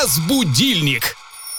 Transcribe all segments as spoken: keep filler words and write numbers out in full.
Разбудильник.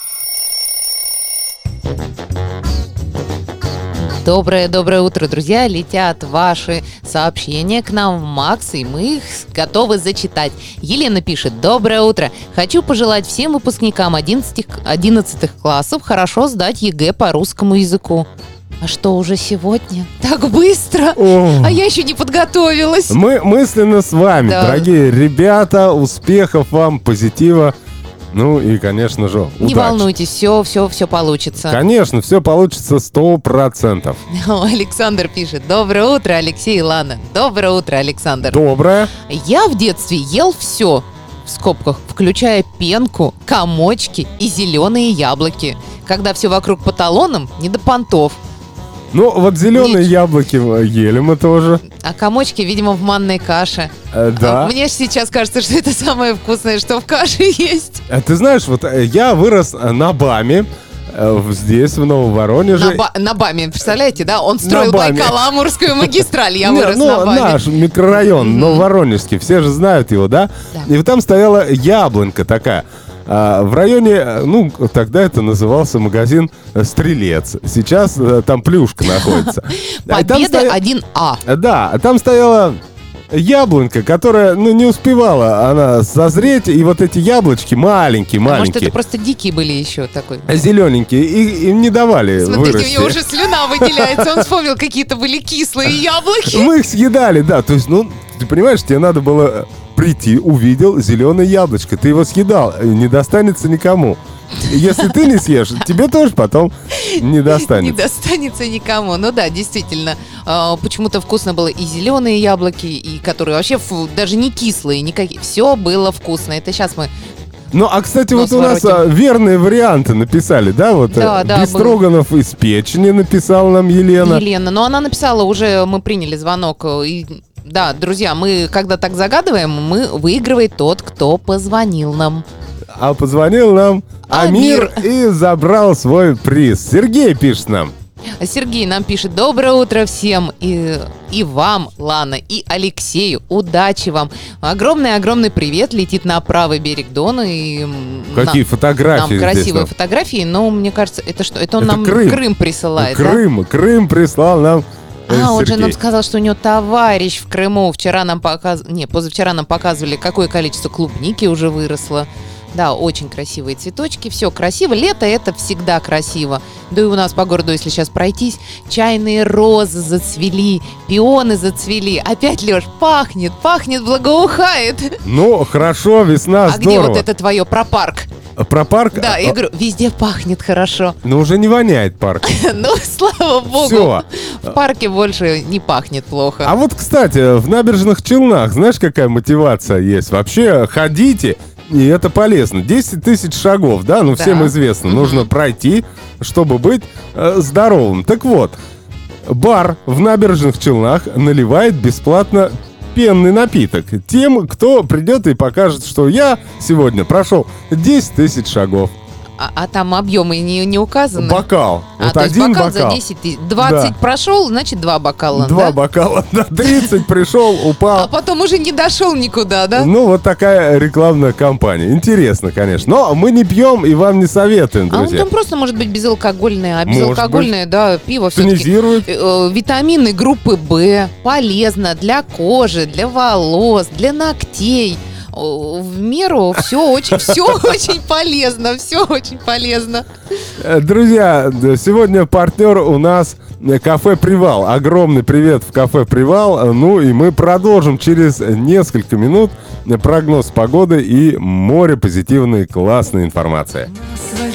Доброе-доброе утро, друзья. Летят ваши сообщения к нам в Макс, и мы их готовы зачитать. Елена пишет: доброе утро. Хочу пожелать всем выпускникам одиннадцатых классов хорошо сдать ЕГЭ по русскому языку. А что, уже сегодня? Так быстро? О. А я еще не подготовилась. Мы мысленно с вами, да. Дорогие ребята. Успехов вам, позитива. Ну и, конечно же, удачи. Не волнуйтесь, все, все, все получится. Конечно, все получится сто процентов. Александр пишет: доброе утро, Алексей и Лана. Доброе утро, Александр. Доброе. Я в детстве ел все, в скобках, включая пенку, комочки и зеленые яблоки. Когда все вокруг по талонам, не до понтов. Ну, вот зеленые Нич... яблоки ели мы тоже. А комочки, видимо, в манной каше. Э, да. А мне сейчас кажется, что это самое вкусное, что в каше есть. А ты знаешь, вот я вырос на БАМе, здесь, в Нововоронеже. На, ба- на БАМе, представляете, да? Он строил Байкало-Амурскую магистраль, я вырос ну, на БАМе. Наш микрорайон, mm-hmm. Нововоронежский, все же знают его, да? Да. И вот там стояла яблонька такая. А, в районе, ну, тогда это назывался магазин «Стрелец». Сейчас а, там Плюшка находится. Победа один А. Да, там стояла яблонька, которая, ну, не успевала она созреть, и вот эти яблочки маленькие, маленькие. А может, это просто дикие были еще такой? Зелененькие, и им не давали Смотрите, вырасти. у него уже слюна выделяется, он вспомнил, какие-то были кислые яблоки. Мы их съедали, да, то есть, ну, ты понимаешь, тебе надо было прийти, увидел зеленое яблочко, ты его съедал, не достанется никому. Если ты не съешь, тебе тоже потом не достанется. Не достанется никому. Ну да, действительно. Э, почему-то вкусно было и зеленые яблоки, и которые вообще фу, даже не кислые, никакие. Все было вкусно. Это сейчас мы... Ну, а, кстати, вот у нас а, верные варианты написали, да? Вот да, да, бестроганов был. Из печени написала нам Елена. Елена, но она написала уже, мы приняли звонок, и... Да, друзья, мы когда так загадываем, мы выигрывает тот, кто позвонил нам. А позвонил нам Амир, Амир и забрал свой приз. Сергей пишет нам. Сергей нам пишет: доброе утро всем, и, и вам, Лана, и Алексею. Удачи вам. Огромный-огромный привет летит на правый берег Дона. И какие нам, фотографии нам красивые здесь, фотографии, но мне кажется, это что? Это он это нам Крым. Крым присылает, Крым, да? Крым прислал нам. А, он же нам сказал, что у него товарищ в Крыму. Вчера нам показывали, не, позавчера нам показывали, какое количество клубники уже выросло. Да, очень красивые цветочки, все красиво. Лето — это всегда красиво. Да и у нас по городу, если сейчас пройтись, чайные розы зацвели, пионы зацвели. Опять, Леш, пахнет, пахнет, благоухает. Ну, хорошо, весна, а здорово. А где вот это твое про парк? Про парк? Да, я говорю, везде пахнет хорошо. Но уже не воняет парк. Ну, слава богу. Все. В парке больше не пахнет плохо. А вот, кстати, в Набережных Челнах, знаешь, какая мотивация есть? Вообще, ходите, и это полезно. десять тысяч шагов, да, ну, всем известно. Нужно пройти, чтобы быть э, здоровым. Так вот, бар в Набережных Челнах наливает бесплатно пенный напиток тем, кто придет и покажет, что я сегодня прошел десять тысяч шагов. А, а там объемы не, не указаны? Бокал. А, вот то один есть бокал, бокал за десять тысяч. двадцать да. Прошел, значит, два бокала. Два да? бокала, да. тридцать пришел, упал. А потом уже не дошел никуда, да? Ну, вот такая рекламная кампания. Интересно, конечно. Но мы не пьем и вам не советуем, друзья. А он там просто может быть безалкогольное. А безалкогольное, да, пиво все-таки. Тонизирует. Э, витамины группы В. Полезно для кожи, для волос, для ногтей. В меру все очень, все очень полезно, все очень полезно. Друзья, сегодня партнер у нас кафе «Привал». Огромный привет в кафе «Привал». Ну и мы продолжим через несколько минут прогноз погоды и море позитивной классной информации.